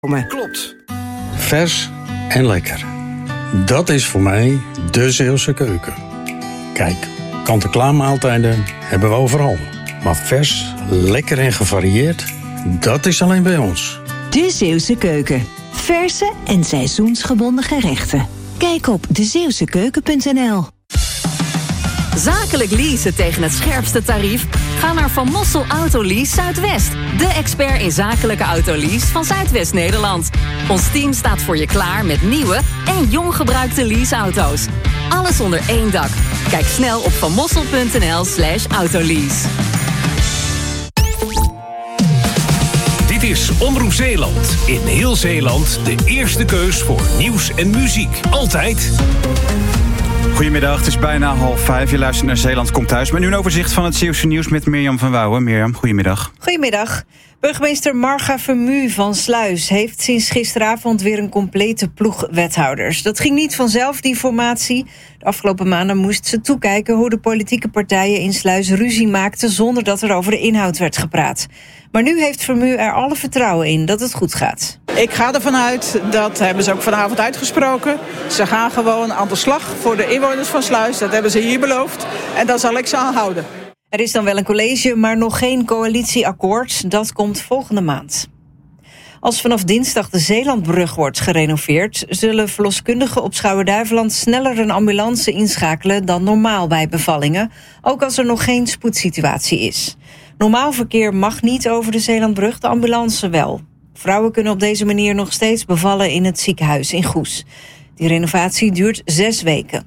Klopt. Vers en lekker. Dat is voor mij de Zeeuwse keuken. Kijk, kant-en-klaar maaltijden hebben we overal. Maar vers, lekker en gevarieerd, dat is alleen bij ons. De Zeeuwse keuken. Verse en seizoensgebonden gerechten. Kijk op dezeeuwsekeuken.nl. Zakelijk leasen tegen het scherpste tarief? Ga naar Van Mossel Autolease Zuidwest. De expert in zakelijke autolease van Zuidwest-Nederland. Ons team staat voor je klaar met nieuwe en jong gebruikte leaseauto's. Alles onder één dak. Kijk snel op vanmossel.nl/autolease. Dit is Omroep Zeeland. In heel Zeeland de eerste keus voor nieuws en muziek. Altijd. Goedemiddag, het is bijna 4:30. Je luistert naar Zeeland Komt Thuis. Met nu een overzicht van het Zeeuwse nieuws met Mirjam van Wouwen. Mirjam, goedemiddag. Goedemiddag. Burgemeester Marga Vermu van Sluis heeft sinds gisteravond weer een complete ploeg wethouders. Dat ging niet vanzelf, die formatie. De afgelopen maanden moest ze toekijken hoe de politieke partijen in Sluis ruzie maakten zonder dat er over de inhoud werd gepraat. Maar nu heeft Vermu er alle vertrouwen in dat het goed gaat. Ik ga ervan uit, dat hebben ze ook vanavond uitgesproken. Ze gaan gewoon aan de slag voor de inwoners van Sluis. Dat hebben ze hier beloofd. En daar zal ik ze aan houden. Er is dan wel een college, maar nog geen coalitieakkoord. Dat komt volgende maand. Als vanaf dinsdag de Zeelandbrug wordt gerenoveerd, zullen verloskundigen op Schouwen-Duiveland sneller een ambulance inschakelen dan normaal bij bevallingen, ook als er nog geen spoedsituatie is. Normaal verkeer mag niet over de Zeelandbrug, de ambulance wel. Vrouwen kunnen op deze manier nog steeds bevallen in het ziekenhuis in Goes. Die renovatie duurt 6 weken.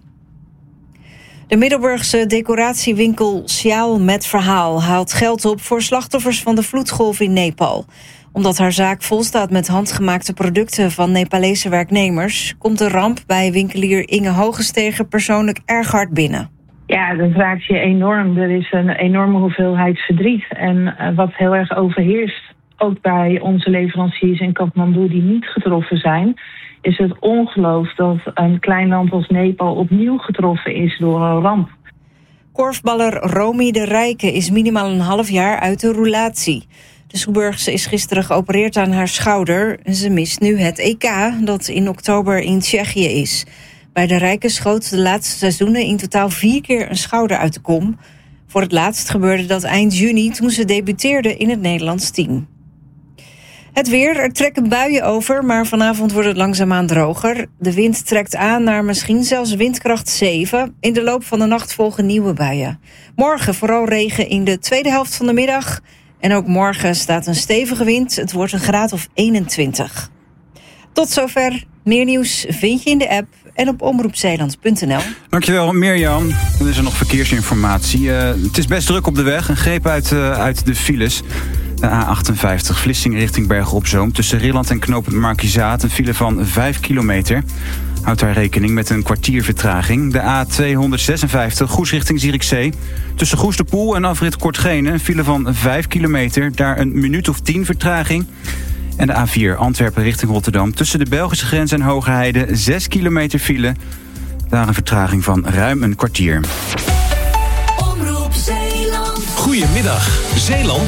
De Middelburgse decoratiewinkel Sjaal met Verhaal haalt geld op voor slachtoffers van de vloedgolf in Nepal. Omdat haar zaak vol staat met handgemaakte producten van Nepalese werknemers, komt de ramp bij winkelier Inge Hogesteger persoonlijk erg hard binnen. Ja, dat raakt je enorm. Er is een enorme hoeveelheid verdriet. En wat heel erg overheerst, ook bij onze leveranciers in Kathmandu die niet getroffen zijn, is het ongeloof dat een klein land als Nepal opnieuw getroffen is door een ramp. Korfballer Romy de Rijke is minimaal een half jaar uit de roulatie. De Soeburgse is gisteren geopereerd aan haar schouder. Ze mist nu het EK, dat in oktober in Tsjechië is. Bij de Rijke schoot de laatste seizoenen in totaal 4 keer een schouder uit de kom. Voor het laatst gebeurde dat eind juni toen ze debuteerde in het Nederlands team. Het weer, er trekken buien over, maar vanavond wordt het langzaamaan droger. De wind trekt aan naar misschien zelfs windkracht 7. In de loop van de nacht volgen nieuwe buien. Morgen vooral regen in de tweede helft van de middag. En ook morgen staat een stevige wind. Het wordt een graad of 21. Tot zover. Meer nieuws vind je in de app en op omroepzeeland.nl. Dankjewel, Mirjam. Dan is er nog verkeersinformatie. Het is best druk op de weg. Een greep uit de files. De A58 Vlissingen richting Bergen op Zoom. Tussen Rilland en knooppunt Markizaat een file van 5 kilometer. Houd daar rekening met een kwartier vertraging. De A256 Goes richting Zierikzee. Tussen Goes de Poel en afrit Kortgene een file van 5 kilometer. Daar een minuut of 10 vertraging. En de A4 Antwerpen richting Rotterdam. Tussen de Belgische grens en Hogeheide 6 kilometer file. Daar een vertraging van ruim een kwartier. Goedemiddag, Zeeland.